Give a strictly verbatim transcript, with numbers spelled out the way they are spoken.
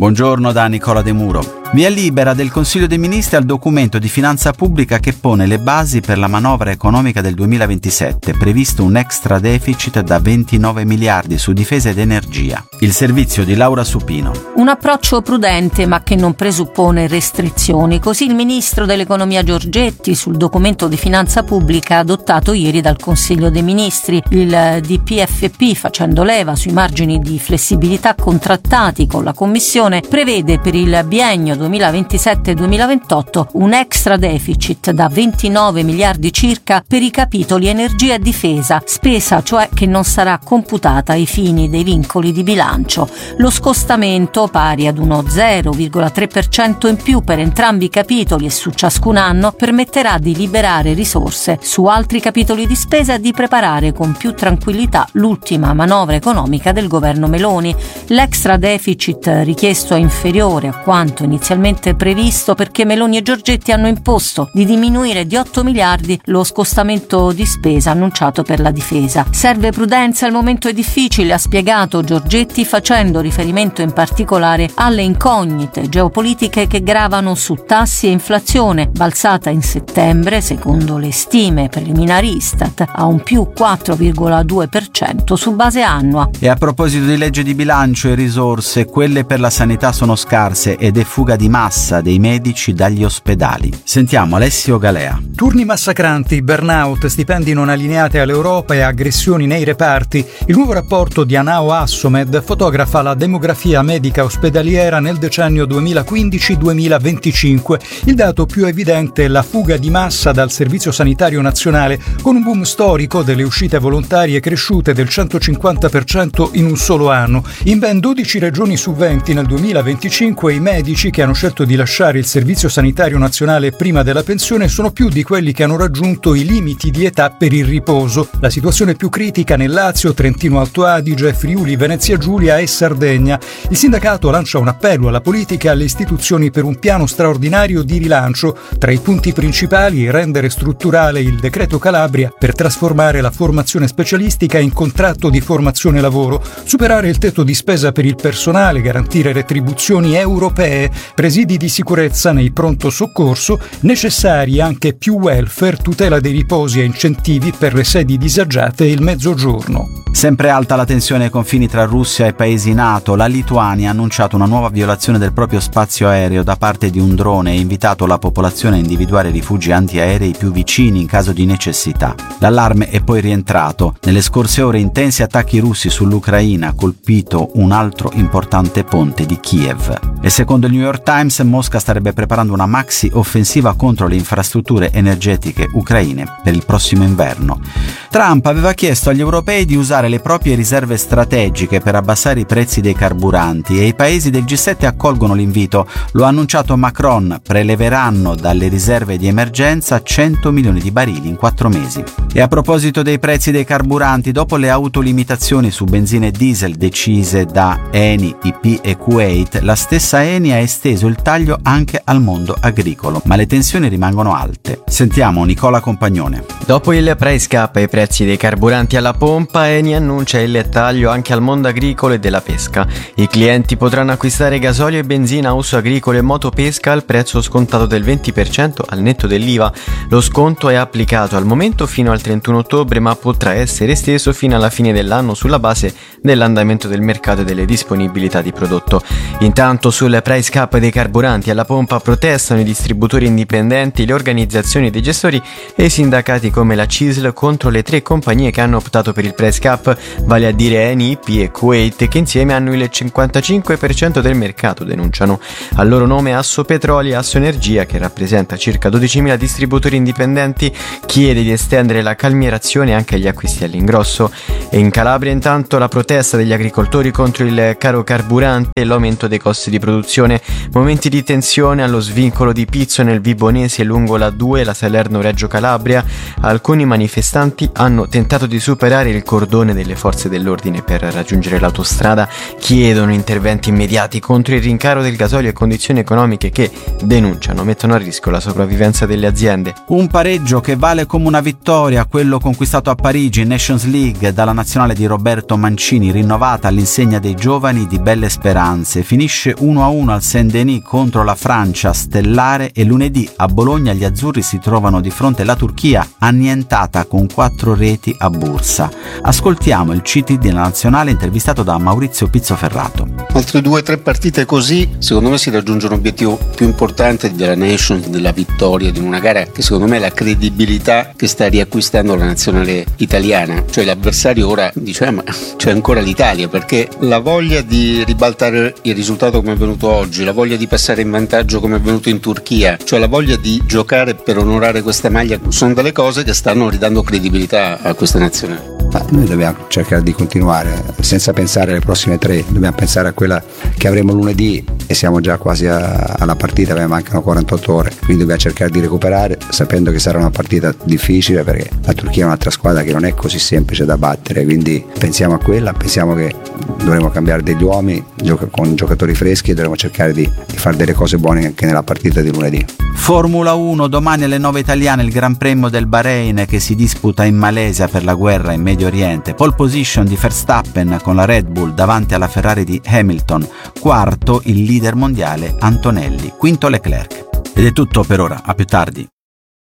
Buongiorno da Nicola De Muro. Via libera del Consiglio dei Ministri al documento di finanza pubblica che pone le basi per la manovra economica del duemilaventisette, previsto un extra deficit da ventinove miliardi su difesa ed energia. Il servizio di Laura Supino. Un approccio prudente ma che non presuppone restrizioni, così il ministro dell'economia Giorgetti sul documento di finanza pubblica adottato ieri dal Consiglio dei Ministri, il D P F P, facendo leva sui margini di flessibilità contrattati con la Commissione, prevede per il biennio duemilaventisette duemilaventotto un extra deficit da ventinove miliardi circa per i capitoli energia e difesa, spesa cioè che non sarà computata ai fini dei vincoli di bilancio. Lo scostamento, pari ad uno zero virgola tre per cento in più per entrambi i capitoli e su ciascun anno, permetterà di liberare risorse su altri capitoli di spesa e di preparare con più tranquillità l'ultima manovra economica del governo Meloni. L'extra deficit richiesto è inferiore a quanto inizialmente previsto perché Meloni e Giorgetti hanno imposto di diminuire di otto miliardi lo scostamento di spesa annunciato per la difesa. Serve prudenza, il momento è difficile, ha spiegato Giorgetti, facendo riferimento in particolare alle incognite geopolitiche che gravano su tassi e inflazione, balzata in settembre, secondo le stime preliminari Istat, a un più quattro virgola due per cento su base annua. E a proposito di legge di bilancio e risorse, quelle per la sanità sono scarse ed è fuga di massa dei medici dagli ospedali. Sentiamo Alessio Galea. Turni massacranti, burnout, stipendi non allineati all'Europa e aggressioni nei reparti. Il nuovo rapporto di Anao Assomed fotografa la demografia medica ospedaliera nel decennio duemilaquindici duemilaventicinque. Il dato più evidente è la fuga di massa dal Servizio Sanitario Nazionale, con un boom storico delle uscite volontarie cresciute del centocinquanta per cento in un solo anno. In ben dodici regioni su venti nel duemilaventicinque i medici che hanno scelto di lasciare il Servizio Sanitario Nazionale prima della pensione sono più di quelli che hanno raggiunto i limiti di età per il riposo. La situazione più critica nel Lazio, Trentino Alto Adige, Friuli, Venezia Giulia e Sardegna. Il sindacato lancia un appello alla politica e alle istituzioni per un piano straordinario di rilancio. Tra i punti principali rendere strutturale il decreto Calabria per trasformare la formazione specialistica in contratto di formazione lavoro, superare il tetto di spesa per il personale, garantire retribuzioni europee, presidi di sicurezza nei pronto soccorso, necessari anche più welfare, tutela dei riposi e incentivi per le sedi disagiate e il mezzogiorno. Sempre alta la tensione ai confini tra Russia e paesi NATO. La Lituania ha annunciato una nuova violazione del proprio spazio aereo da parte di un drone e invitato la popolazione a individuare rifugi antiaerei più vicini in caso di necessità. L'allarme è poi rientrato. Nelle scorse ore intensi attacchi russi sull'Ucraina ha colpito un altro importante ponte di Kiev. E secondo il New York Times, Mosca starebbe preparando una maxi offensiva contro le infrastrutture energetiche ucraine per il prossimo inverno. Trump aveva chiesto agli europei di usare le proprie riserve strategiche per abbassare i prezzi dei carburanti e i paesi del G sette accolgono l'invito. Lo ha annunciato Macron, preleveranno dalle riserve di emergenza cento milioni di barili in quattro mesi. E a proposito dei prezzi dei carburanti, dopo le autolimitazioni su benzina e diesel decise da Eni, I P e Kuwait, la stessa Eni ha esteso il taglio anche al mondo agricolo, ma le tensioni rimangono alte. Sentiamo Nicola Compagnone. Dopo il price cap e i prezzi dei carburanti alla pompa, Eni annuncia il taglio anche al mondo agricolo e della pesca. I clienti potranno acquistare gasolio e benzina a uso agricolo e motopesca al prezzo scontato del venti per cento al netto dell'I V A. Lo sconto è applicato al momento fino al trentuno ottobre, ma potrà essere esteso fino alla fine dell'anno sulla base dell'andamento del mercato e delle disponibilità di prodotto. Intanto sul price cap dei carburanti alla pompa protestano i distributori indipendenti, le organizzazioni dei gestori e i sindacati come la C I S L contro le tre compagnie che hanno optato per il price cap, vale a dire Eni, I P e Kuwait, che insieme hanno il cinquantacinque per cento del mercato, denunciano. Al loro nome Assopetroli e Assoenergia, che rappresenta circa dodicimila distributori indipendenti, chiede di estendere la calmierazione anche agli acquisti all'ingrosso. E in Calabria intanto la protesta degli agricoltori contro il caro carburante e l'aumento dei costi di produzione. Momenti di tensione allo svincolo di Pizzo nel Vibonese lungo la due, la Salerno-Reggio Calabria. Alcuni manifestanti hanno tentato di superare il cordone delle forze dell'ordine per raggiungere l'autostrada, chiedono interventi immediati contro il rincaro del gasolio e condizioni economiche che, denunciano, mettono a rischio la sopravvivenza delle aziende. Un pareggio che vale come una vittoria, quello conquistato a Parigi in Nations League dalla nazionale di Roberto Mancini, rinnovata all'insegna dei giovani di Belle Speranze. Finisce uno uno a uno al Saint-Denis contro la Francia stellare e lunedì a Bologna gli azzurri si trovano di fronte alla Turchia annientata con quattro reti a Bursa. Ascoltiamo il C T della Nazionale intervistato da Maurizio Pizzoferrato. Altre due o tre partite così, secondo me si raggiunge un obiettivo più importante della Nations, della vittoria di una gara che secondo me è la credibilità che sta riacquistando la nazionale italiana. Cioè l'avversario ora dice, eh, ma c'è ancora l'Italia, perché la voglia di ribaltare il risultato come è venuto oggi, la voglia di passare in vantaggio come è venuto in Turchia, cioè la voglia di giocare per onorare questa maglia, sono delle cose che stanno ridando credibilità a questa nazionale. Ma noi dobbiamo cercare di continuare senza pensare alle prossime tre, dobbiamo pensare a quella che avremo lunedì e siamo già quasi a, alla partita, beh, mancano quarantotto ore, quindi dobbiamo cercare di recuperare sapendo che sarà una partita difficile perché la Turchia è un'altra squadra che non è così semplice da battere, quindi pensiamo a quella, pensiamo che dovremo cambiare degli uomini gioca- con giocatori freschi e dovremo cercare di, di fare delle cose buone anche nella partita di lunedì. Formula uno, domani alle nove italiane il Gran Premio del Bahrain che si disputa in Malesia per la guerra in Medio Oriente. Pole position di Verstappen con la Red Bull davanti alla Ferrari di Hamilton. Quarto il leader mondiale Antonelli. Quinto Leclerc. Ed è tutto per ora, a più tardi.